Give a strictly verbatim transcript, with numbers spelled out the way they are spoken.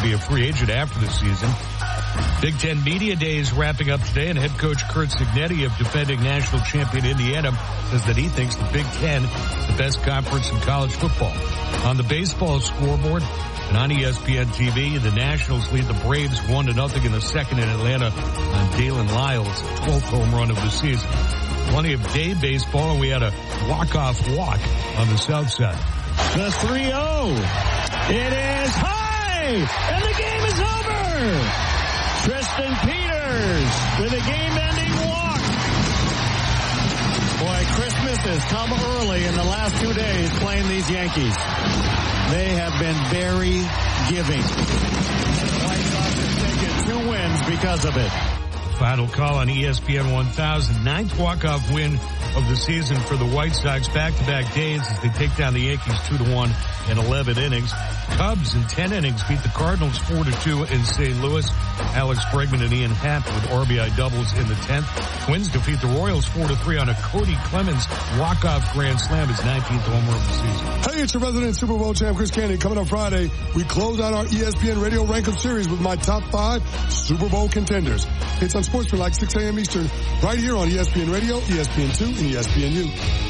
be a free agent after the season. Big Ten Media Day is wrapping up today, and head coach Curt Cignetti of defending national champion Indiana says that he thinks the Big Ten is the best conference in college football. On the baseball scoreboard and on E S P N T V, the Nationals lead the Braves one to nothing in the second in Atlanta on Dalen Lyles' twelfth home run of the season. Plenty of day baseball, and we had a walk-off walk on the south side. The three oh. It is high, and the game is over. Tristan Peters with a game-ending walk. Boy, Christmas has come early in the last two days playing these Yankees. They have been very giving. The White Sox have taken two wins because of it. Final call on E S P N one thousand. Ninth walk-off win of the season for the White Sox. Back-to-back days as they take down the Yankees two to one in eleven innings. Cubs in ten innings beat the Cardinals four to two in Saint Louis. Alex Bregman and Ian Happ with R B I doubles in the tenth. Twins defeat the Royals four to three on a Cody Clemens walk-off grand slam, his nineteenth home run of the season. Hey, it's your resident Super Bowl champ, Chris Candy. Coming up Friday, we close out our E S P N Radio Rank-Up Series with my top five Super Bowl contenders. It's on Sportsman like six a.m. Eastern, right here on E S P N Radio, E S P N two, and E S P N U.